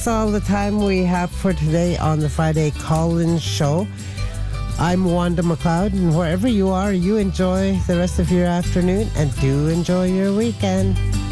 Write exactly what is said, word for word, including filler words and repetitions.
that's all the time we have for today on the Friday Call-In Show. I'm Wanda McLeod, and wherever you are, you enjoy the rest of your afternoon and do enjoy your weekend.